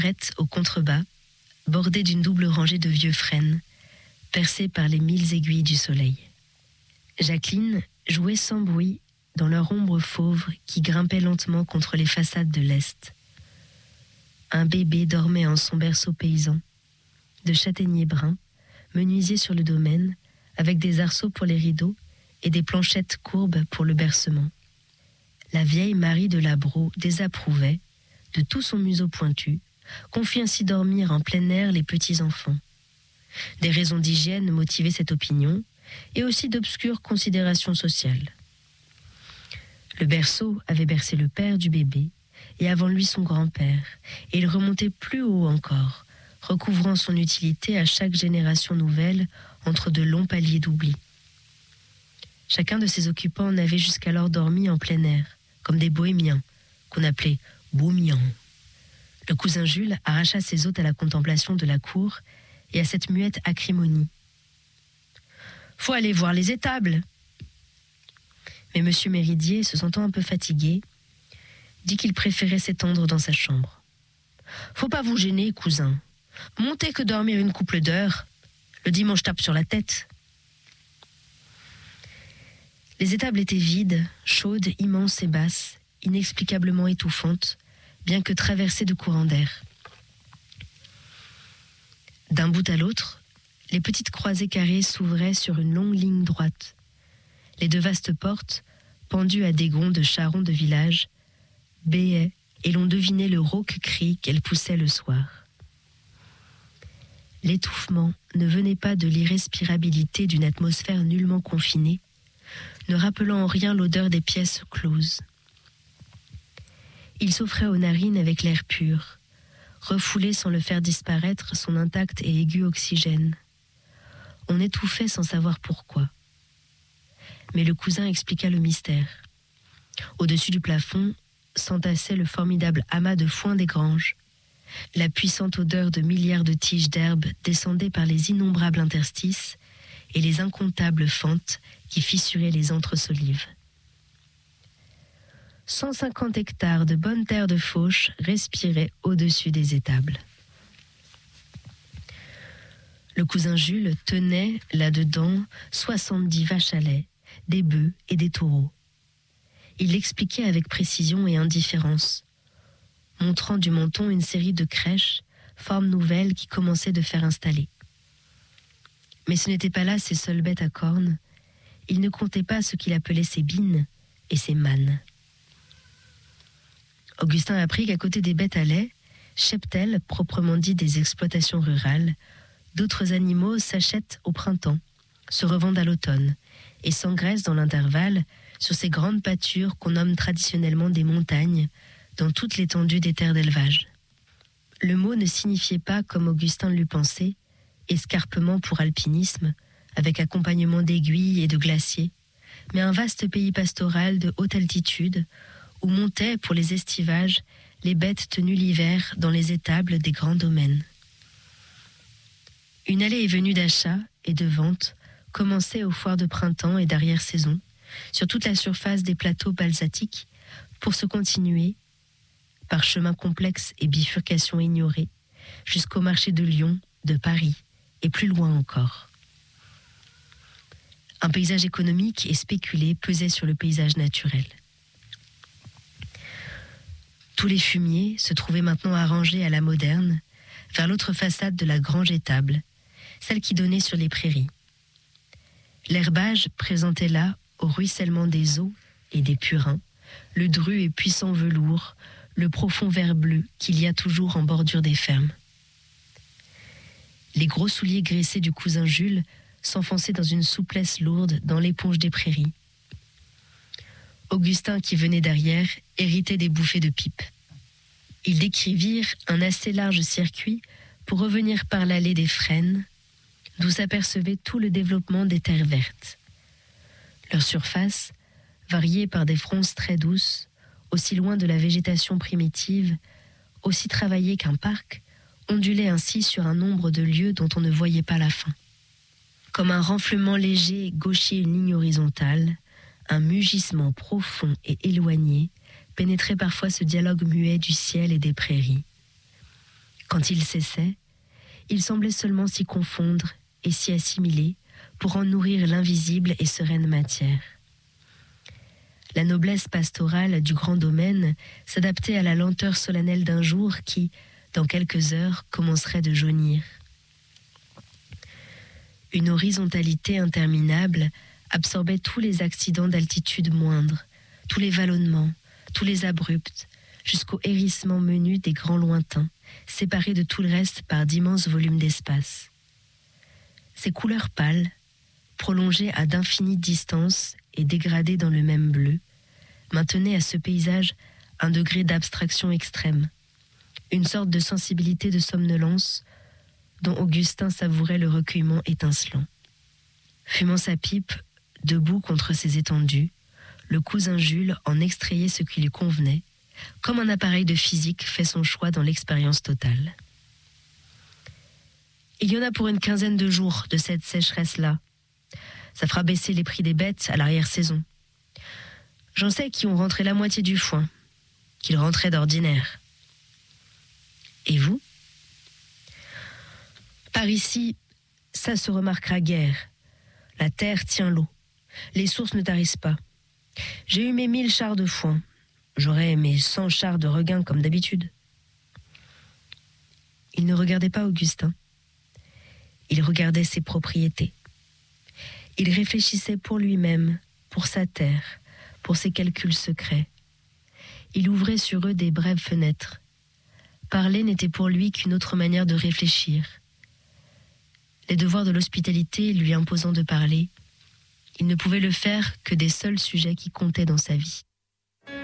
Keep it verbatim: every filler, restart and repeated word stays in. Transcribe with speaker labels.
Speaker 1: au contrebas, bordée d'une double rangée de vieux frênes, percés par les mille aiguilles du soleil. Jacqueline jouait sans bruit dans leur ombre fauve qui grimpait lentement contre les façades de l'Est. Un bébé dormait en son berceau paysan, de châtaignier brun, menuisier sur le domaine, avec des arceaux pour les rideaux et des planchettes courbes pour le bercement. La vieille Marie de Labro désapprouvait, de tout son museau pointu, qu'on fît ainsi dormir en plein air les petits-enfants. Des raisons d'hygiène motivaient cette opinion, et aussi d'obscures considérations sociales. Le berceau avait bercé le père du bébé, et avant lui son grand-père, et il remontait plus haut encore, recouvrant son utilité à chaque génération nouvelle entre de longs paliers d'oubli. Chacun de ses occupants n'avait jusqu'alors dormi en plein air, comme des bohémiens, qu'on appelait boumians. Le cousin Jules arracha ses hôtes à la contemplation de la cour et à cette muette acrimonie. « Faut aller voir les étables !» Mais monsieur Méridier, se sentant un peu fatigué, dit qu'il préférait s'étendre dans sa chambre. « Faut pas vous gêner, cousin. Montez que dormir une couple d'heures. Le dimanche tape sur la tête. » Les étables étaient vides, chaudes, immenses et basses, inexplicablement étouffantes, bien que traversées de courants d'air. D'un bout à l'autre, les petites croisées carrées s'ouvraient sur une longue ligne droite. Les deux vastes portes, pendues à des gonds de charrons de village, béaient et l'on devinait le rauque cri qu'elles poussaient le soir. L'étouffement ne venait pas de l'irrespirabilité d'une atmosphère nullement confinée, ne rappelant en rien l'odeur des pièces closes. Il s'offrait aux narines avec l'air pur, refoulé sans le faire disparaître son intact et aigu oxygène. On étouffait sans savoir pourquoi. Mais le cousin expliqua le mystère. Au-dessus du plafond s'entassait le formidable amas de foin des granges. La puissante odeur de milliards de tiges d'herbe descendait par les innombrables interstices et les incomptables fentes qui fissuraient les antres solives. cent cinquante hectares de bonne terre de fauche respiraient au-dessus des étables. Le cousin Jules tenait, là-dedans, soixante-dix vaches à lait, des bœufs et des taureaux. Il l'expliquait avec précision et indifférence, montrant du menton une série de crèches, formes nouvelles qui commençaient de faire installer. Mais ce n'étaient pas là ses seules bêtes à cornes. Il ne comptait pas ce qu'il appelait ses bines et ses mânes. Augustin apprit qu'à côté des bêtes à lait, cheptels, proprement dit des exploitations rurales, d'autres animaux s'achètent au printemps, se revendent à l'automne et s'engraissent dans l'intervalle sur ces grandes pâtures qu'on nomme traditionnellement des montagnes dans toute l'étendue des terres d'élevage. Le mot ne signifiait pas, comme Augustin l'eût pensé, escarpement pour alpinisme, avec accompagnement d'aiguilles et de glaciers, mais un vaste pays pastoral de haute altitude où montaient, pour les estivages, les bêtes tenues l'hiver dans les étables des grands domaines. Une allée et venue d'achat et de vente commençait aux foires de printemps et d'arrière-saison, sur toute la surface des plateaux balsatiques, pour se continuer, par chemins complexes et bifurcations ignorées, jusqu'au marché de Lyon, de Paris, et plus loin encore. Un paysage économique et spéculé pesait sur le paysage naturel. Tous les fumiers se trouvaient maintenant arrangés à la moderne, vers l'autre façade de la grange étable, celle qui donnait sur les prairies. L'herbage présentait là, au ruissellement des eaux et des purins, le dru et puissant velours, le profond vert bleu qu'il y a toujours en bordure des fermes. Les gros souliers graissés du cousin Jules s'enfonçaient dans une souplesse lourde dans l'éponge des prairies. Augustin, qui venait derrière, héritait des bouffées de pipe. Ils décrivirent un assez large circuit pour revenir par l'allée des frênes, d'où s'apercevait tout le développement des terres vertes. Leur surface, variée par des fronces très douces, aussi loin de la végétation primitive, aussi travaillée qu'un parc, ondulait ainsi sur un nombre de lieux dont on ne voyait pas la fin. Comme un renflement léger gauchait une ligne horizontale, un mugissement profond et éloigné pénétrait parfois ce dialogue muet du ciel et des prairies. Quand il cessait, il semblait seulement s'y confondre et s'y assimiler pour en nourrir l'invisible et sereine matière. La noblesse pastorale du grand domaine s'adaptait à la lenteur solennelle d'un jour qui, dans quelques heures, commencerait de jaunir. Une horizontalité interminable absorbait tous les accidents d'altitude moindre, tous les vallonnements, tous les abrupts, jusqu'au hérissement menu des grands lointains, séparés de tout le reste par d'immenses volumes d'espace. Ces couleurs pâles, prolongées à d'infinies distances et dégradées dans le même bleu, maintenaient à ce paysage un degré d'abstraction extrême, une sorte de sensibilité de somnolence dont Augustin savourait le recueillement étincelant. Fumant sa pipe, debout contre ses étendues, le cousin Jules en extrayait ce qui lui convenait, comme un appareil de physique fait son choix dans l'expérience totale. Il y en a pour une quinzaine de jours de cette sécheresse-là. Ça fera baisser les prix des bêtes à l'arrière-saison. J'en sais qui ont rentré la moitié du foin, qu'ils rentraient d'ordinaire. Et vous ? Par ici, ça se remarquera guère. La terre tient l'eau. Les sources ne tarissent pas. J'ai eu mes mille chars de foin. J'aurais mes cent chars de regain comme d'habitude. Il ne regardait pas Augustin. Il regardait ses propriétés. Il réfléchissait pour lui-même, pour sa terre, pour ses calculs secrets. Il ouvrait sur eux des brèves fenêtres. Parler n'était pour lui qu'une autre manière de réfléchir. Les devoirs de l'hospitalité lui imposant de parler, il ne pouvait le faire que des seuls sujets qui comptaient dans sa vie.